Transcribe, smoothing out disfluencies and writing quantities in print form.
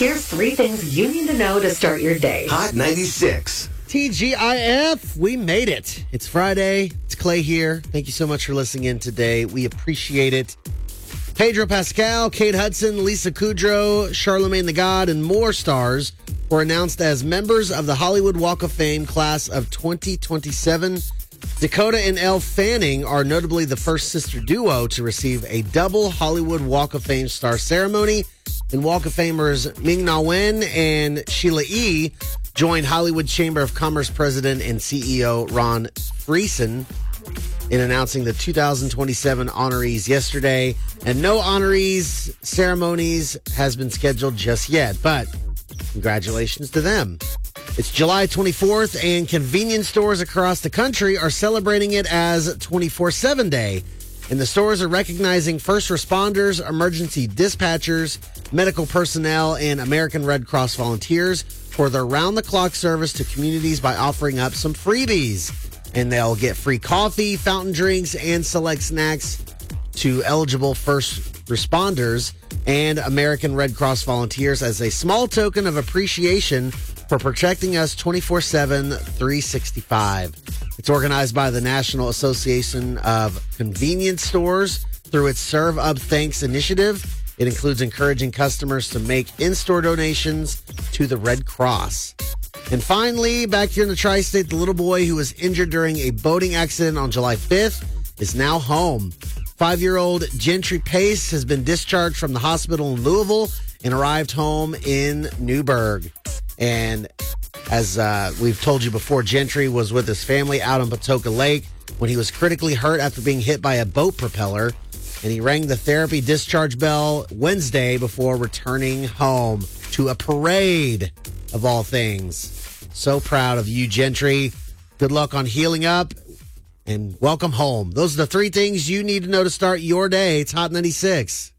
Here's 3 things you need to know to start your day. Hot 96. TGIF, we made it. It's Friday. It's Clay here. Thank you so much for listening in today. We appreciate it. Pedro Pascal, Kate Hudson, Lisa Kudrow, Charlamagne the God, and more stars were announced as members of the Hollywood Walk of Fame class of 2027. Dakota and Elle Fanning are notably the first sister duo to receive a double Hollywood Walk of Fame star ceremony. And Walk of Famers Ming-Na Wen and Sheila E. joined Hollywood Chamber of Commerce President and CEO Ron Friesen in announcing the 2027 honorees yesterday. And no honorees ceremonies has been scheduled just yet, but congratulations to them. It's July 24th, and convenience stores across the country are celebrating it as 24/7 Day. And the stores are recognizing first responders, emergency dispatchers, medical personnel, and American Red Cross volunteers for their round-the-clock service to communities by offering up some freebies. And they'll get free coffee, fountain drinks, and select snacks to eligible first responders and American Red Cross volunteers as a small token of appreciation for protecting us 24/7, 365. It's organized by the National Association of Convenience Stores through its Serve Up Thanks initiative. It includes encouraging customers to make in-store donations to the Red Cross. And finally, back here in the Tri-State, the little boy who was injured during a boating accident on July 5th is now home. 5-year-old Gentry Pace has been discharged from the hospital in Louisville and arrived home in Newburgh. And as we've told you before, Gentry was with his family out on Patoka Lake when he was critically hurt after being hit by a boat propeller. And he rang the therapy discharge bell Wednesday before returning home to a parade of all things. So proud of you, Gentry. Good luck on healing up and welcome home. Those are the 3 things you need to know to start your day. It's Hot 96.